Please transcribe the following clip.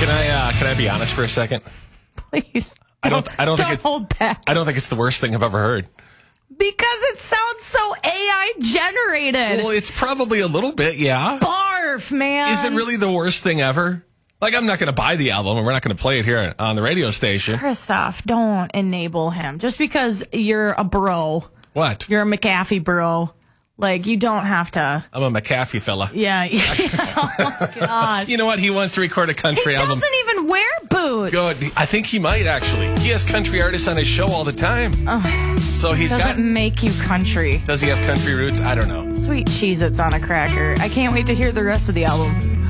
Can I be honest for a second? Please. I don't think hold back. I don't think it's the worst thing I've ever heard. Because it sounds so AI generated. Well, it's probably a little bit, yeah. Barf, man. Is it really the worst thing ever? Like, I'm not going to buy the album, and we're not going to play it here on the radio station. Christoph, don't enable him. Just because you're a bro. What? You're a McAfee bro. Like, you don't have to. I'm a McAfee fella. Yeah. Oh, my gosh. You know what? He wants to record a country album. He doesn't even wear boots. Good. I think he might, actually. He has country artists on his show all the time. So he's doesn't make you country. Does he have country roots? I don't know. Sweet Cheez-Its on a cracker. I can't wait to hear the rest of the album.